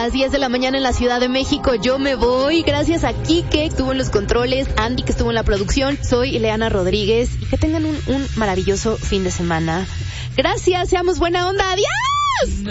las 10 de la mañana en la Ciudad de México. Yo me voy. Gracias a Kike, que estuvo en los controles, Andy, que estuvo en la producción. Soy Ileana Rodríguez. Y que tengan un maravilloso fin de semana. Gracias, seamos buena onda. ¡Adiós!